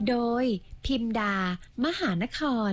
โดยพิมดามหานคร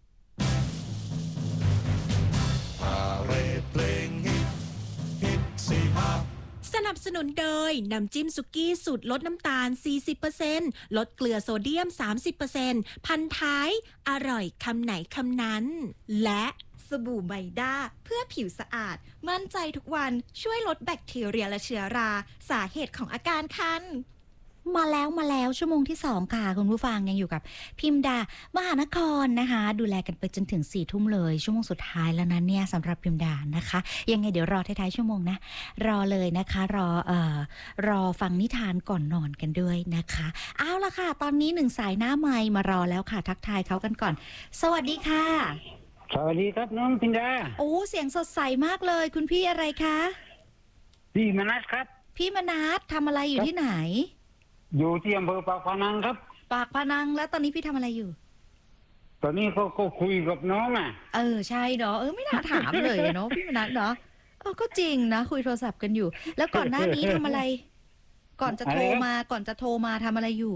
สนับสนุนโดยน้ำจิ้มสุกี้สูตรลดน้ำตาล 40% ลดเกลือโซเดียม 30% พันท้ายอร่อยคำไหนคำนั้นและสบู่ไบด้าเพื่อผิวสะอาดมั่นใจทุกวันช่วยลดแบคทีเรียและเชื้อราสาเหตุของอาการคันมาแล้วชั่วโมงที่2ค่ะคุณผู้ฟังยังอยู่กับพิมดามหานครนะคะดูแลกันไปจนถึง4 ทุ่มเลยชั่วโมงสุดท้ายแล้วนั้นเนี่ยสำหรับพิมดานะคะยังไงเดี๋ยวรอท้ายๆชั่วโมงนะรอเลยนะคะรอฟังนิทานก่อนนอนกันด้วยนะคะเอาล่ะค่ะตอนนี้1สายหน้าไมค์มารอแล้วค่ะทักทายเขากันก่อนสวัสดีค่ะสวัสดีครับน้องพิมดาโอ้เสียงสดใสมากเลยคุณพี่อะไรคะพี่มนัสครับพี่มนัสทำอะไรอยู่ที่ไหนอยู่ที่อำเภอปากพนังครับปากพนังแล้วตอนนี้พี่ทำอะไรอยู่ตอนนี้ก็คุยกับน้องอ่ะใช่เนาะไม่น่าถามเลยเนาะพี่มนัสเนาะก็จริงนะคุยโทรศัพท์กันอยู่แล้วก่อนหน้านี้ทำอะไรก่อนจะโทรมาทำอะไรอยู่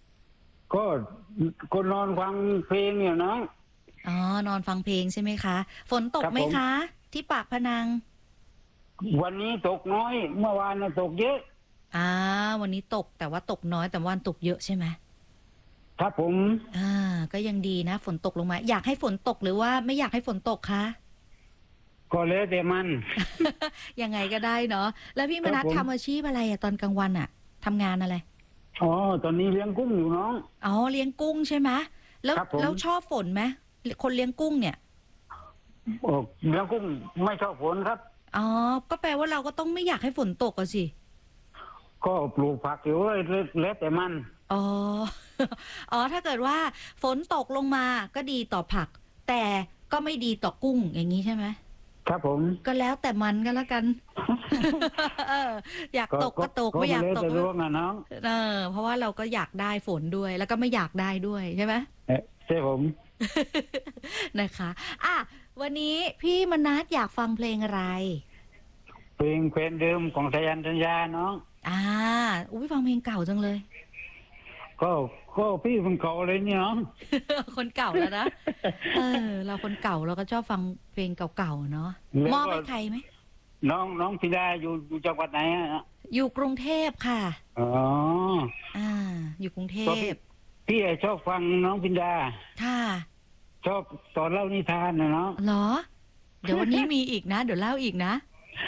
ก็นอนฟังเพลงเนี่ยน้องนอนฟังเพลงใช่ไหมคะฝนตกไหมคะที่ปากพนังวันนี้ตกน้อยเมื่อวานตกเยอะวันนี้ตกแต่ว่าตกน้อยแต่วันตกเยอะใช่ไหมครับผมก็ยังดีนะฝนตกลงมาอยากให้ฝนตกหรือว่าไม่อยากให้ฝนตกคะก็แล้วแต่มันยังไงก็ได้เนาะแล้วพี่มนัสทำอาชีพอะไรตอนกลางวันทำงานอะไรตอนนี้เลี้ยงกุ้งอยู่น้องเลี้ยงกุ้งใช่ไหมแล้วชอบฝนไหมคนเลี้ยงกุ้งเนี่ยเลี้ยงกุ้งไม่ชอบฝนครับก็แปลว่าเราก็ต้องไม่อยากให้ฝนตกอ่ะสิก็ปลูกผักอยู่แล้วแต่มันถ้าเกิดว่าฝนตกลงมาก็ดีต่อผักแต่ก็ไม่ดีต่อกุ้งอย่างนี้ใช่ไหมครับผมก็แล้วแต่มันก็แล้วกันอยากตกก็ตกไม่อยากตกก็ร่วงนะน้องเพราะว่าเราก็อยากได้ฝนด้วยแล้วก็ไม่อยากได้ด้วยใช่ไหมใช่ผมนะคะวันนี้พี่มนัสอยากฟังเพลงอะไรเพลงเดิมของสายันสัญญาน้องฟังเพลงเก่าจังเลยก็พี่คนเก่าเลยเนี่ยน้องคนเก่าแล้วนะเราคนเก่าเราก็ชอบฟังเพลงเก่าๆเนาะมอบให้ใครไหมน้องพิดาอยู่จังหวัดไหนอยู่กรุงเทพค่ะอยู่กรุงเทพพี่ชอบฟังน้องพิดาค่ะชอบสอนเล่านิทานนะเนาะเหรอเดี๋ยววันนี้มีอีกนะเดี๋ยวเล่าอีกนะ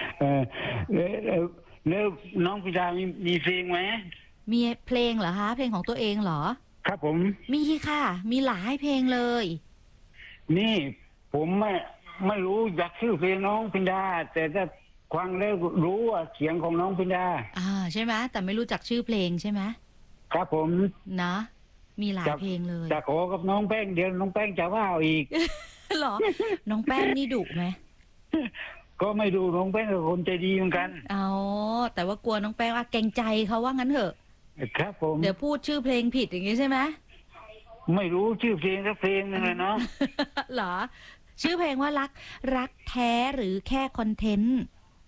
แล้วน้องพิดามีเพลงไหมมีเพลงเหรอคะเพลงของตัวเองเหรอครับผมมีค่ะมีหลายเพลงเลยนี่ผมไม่รู้อยากชื่อเพลงน้องพิดาแต่ถ้าฟังแล้วรู้ว่าเสียงของน้องพิดาใช่ไหมแต่ไม่รู้จักชื่อเพลงใช่ไหมครับผมนะมีหลายเพลงเลยจะขอกับน้องแป้งเดี๋ยวน้องแป้งจะว่าอีกหรอน้องแป้งนี่ดุไหมก็ไม่ดูน้องแป้งเป็นคนใจดีเหมือนกันแต่ว่ากลัวน้องแป้งว่าเกรงใจเขาว่างั้นเถอะครับผมเดี๋ยวพูดชื่อเพลงผิดอย่างงี้ใช่ไหมไม่รู้ชื่อเพลงสักเพลงนึงเลยเนาะเหรอชื่อเพลงว่ารักแท้หรือแค่คอนเทนต์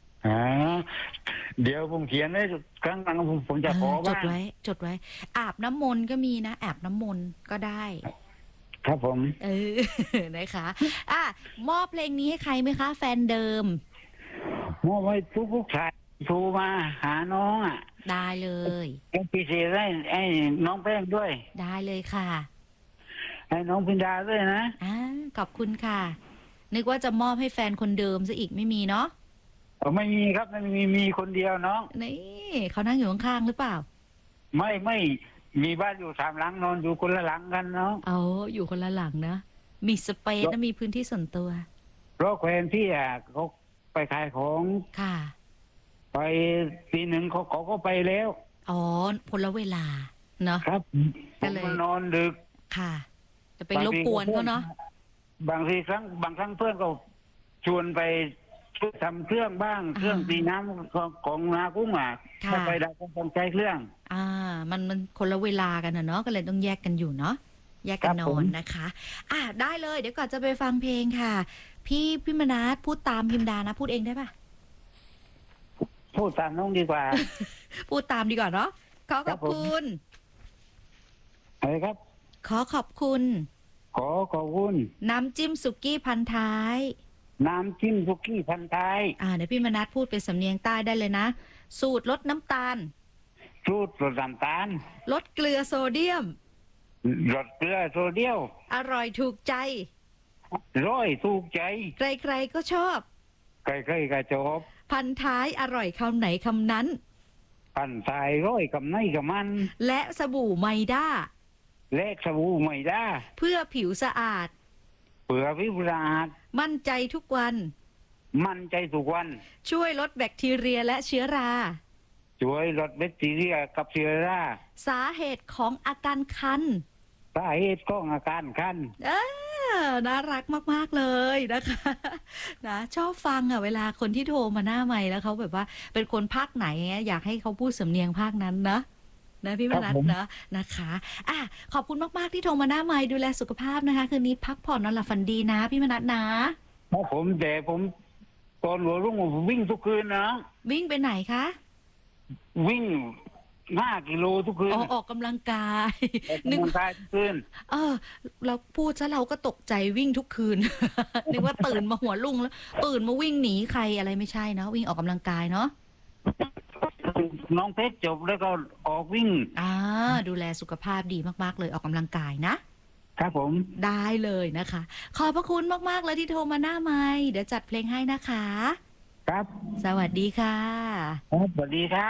เดี๋ยวผมเขียนไว้ครั้งหลังผมจะขอบ้างจดไว้อาบน้ำมนต์ก็มีนะอาบน้ำมนต์ก็ได้ครับผมนะคะมอบเพลงนี้ให้ใครไหมคะแฟนเดิมมอบไว้ทุกชายโทรมาหาน้องได้เลยพิเศษให้น้องแป้งด้วยได้เลยค่ะให้น้องพินดาด้วยนะขอบคุณค่ะนึกว่าจะมอบให้แฟนคนเดิมซะอีกไม่มีเนาะไม่มีครับไม่มีคนเดียวน้องนี่เขานั่งอยู่ข้างๆหรือเปล่าไม่มีบ้านอยู่3 หลังนอนอยู่คนละหลังกันเนาะอยู่คนละหลังนะมีสเปซและมีพื้นที่ส่วนตัวเพราะแฟนพี่เขาไปขายของค่ะไปปีหนึ่งเขาก็ไปแล้วพลเวลาเนาะครับก็เลยนอนดึกค่ะจะไปรบกวนเขาเนาะบางครั้งเพื่อนก็ชวนไปช่วยทำเครื่องบ้างเครื่องตีน้ำของนากุ้งถ้าไปได้ก็ต้องใช้เครื่องมันคนละเวลากันเนาะก็เลยต้องแยกกันอยู่เนาะแยกกันนอนนะคะได้เลยเดี๋ยวก่อนจะไปฟังเพลงค่ะพี่มนัสพูดตามพิมดานะพูดเองได้ปะพูดตามน้องดีกว่าพูดตามดีกว่าเนาะขอบคุณอะไรครับขอขอบคุณขอขอบคุณน้ำจิ้มสุกี้พันท้ายน้ำจิ้มสุกี้พันท้ายเดี๋ยวพี่มนัสพูดเป็นสำเนียงใต้ได้เลยนะ สูตรลดน้ำตาลสูตรลดน้ำตาลลดเกลือโซเดียมลดเกลือโซเดียมอร่อยถูกใจร้อยถูกใจใครๆก็ชอบใครๆก็ชอบพันท้ายอร่อยคำไหนคำนั้นพันทายร้อยกับไนกับมันและสบู่ไมด้าและสบู่ไม่ได้เพื่อผิวสะอาดเผื่อวิวราดมั่นใจทุกวันมั่นใจทุกวันช่วยลดแบคทีเรียและเชื้อราช่วยลดแบคทีเรียกับเชื้อราสาเหตุของอาการคันสาเหตุของอาการคันน่ารักมากๆเลยนะคะนะชอบฟังเวลาคนที่โทรมาหน้าไมค์แล้วเขาแบบว่าเป็นคนภาคไหนอยากให้เขาพูดสำเนียงภาคนั้นนะพี่มนัสนะนะคะขอบคุณมากๆที่โทรมาหน้าไมค์ดูแลสุขภาพนะคะคืนนี้พักผ่อนนอนหลับฝันดีนะพี่มนัสนะครับผมตอนหัวรุ่งผมวิ่งทุกคืนนะวิ่งไปไหนคะวิ่ง5 กิโลทุกคืนออกกำลังกายออกกำลังกายทุกคืนเราพูดซะเราก็ตกใจวิ่งทุกคืน นึกว่าตื่นมาหัวรุ่งแล้วตื่นมาวิ่งหนีใครอะไรไม่ใช่นะวิ่งออกกำลังกายเนาะน้องเพชรจบแล้วก็ออกวิ่งดูแลสุขภาพดีมากๆเลยออกกำลังกายนะครับผมได้เลยนะคะ ขอบพระคุณมากๆเลยที่โทรมาหน้าไมค์เดี๋ยวจัดเพลงให้นะคะครับสวัสดีค่ะครับสวัสดีครับ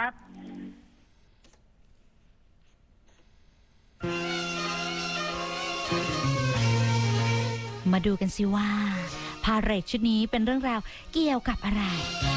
มาดูกันสิว่าพาเหรดชุดนี้เป็นเรื่องราวเกี่ยวกับอะไร